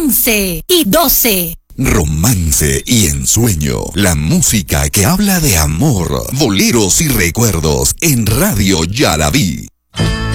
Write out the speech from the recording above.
11 y 12. Romance y ensueño, la música que habla de amor, boleros y recuerdos en Radio Yaraví.